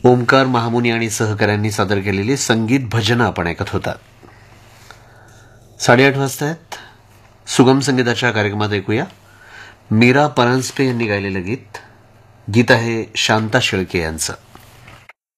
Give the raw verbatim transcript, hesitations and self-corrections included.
ओमकार महामुनी आणि सहकाऱ्यांनी सादर केलेली संगीत भजनं आपण ऐकत होतात. साडेआठ वाजता आहेत. सुगम संगीताच्या कार्यक्रमात ऐकूया मीरा परांजपे यांनी गायलेलं गीत. गीत आहे शांता शेळके यांचं.